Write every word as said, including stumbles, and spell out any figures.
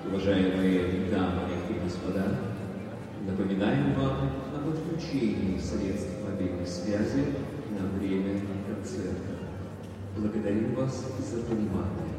Уважаемые дамы и господа, напоминаем вам об отключении средств мобильной связи на время концерта. Благодарим вас за понимание.